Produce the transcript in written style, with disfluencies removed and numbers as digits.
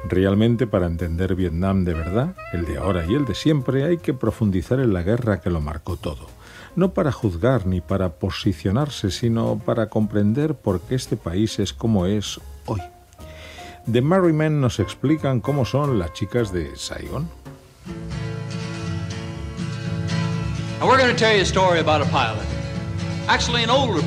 Realmente, para entender Vietnam de verdad, el de ahora y el de siempre, hay que profundizar en la guerra que lo marcó todo. No para juzgar ni para posicionarse, sino para comprender por qué este país es como es hoy. The Merry Men nos explican cómo son las chicas de Saigón. Now we're going to tell you a story about a pilot. Actually, an older